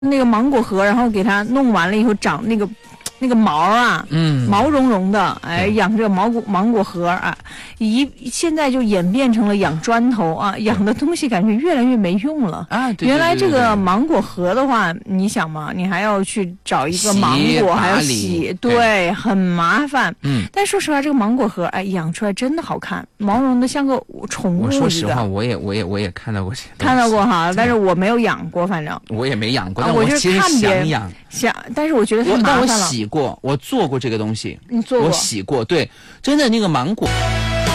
那个芒果核，然后给它弄完了以后长那个毛啊，毛茸茸的，哎，养这个芒果核啊，现在就演变成了养砖头啊，养的东西感觉越来越没用了啊。对， 原来这个芒果核的话，你想嘛，你还要去找一个芒果，还要洗，对，很麻烦。但说实话，这个芒果核，哎，养出来真的好看，毛茸的像个宠物一个。 我说实话，我也看到过这些东西， 看到过哈，但是我没有养过，反正我也没养过，但我其实想养， 但是我觉得太麻烦了。 但我洗过，我做过这个东西， 你做过？ 我洗过，对，真的那个芒果。